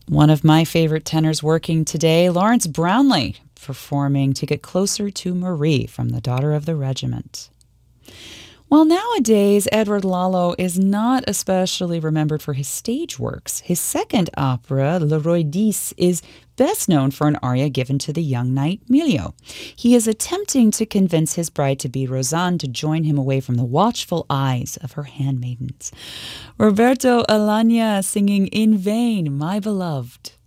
One of my favorite tenors working today, Lawrence Brownlee, performing To Get Closer to Marie from The Daughter of the Regiment. Well, nowadays, Edward Lalo is not especially remembered for his stage works. His second opera, Le Roi Dix, is best known for an aria given to the young knight Milio. He is attempting to convince his bride to be Rosanne to join him away from the watchful eyes of her handmaidens. Roberto Alagna singing In Vain, My Beloved.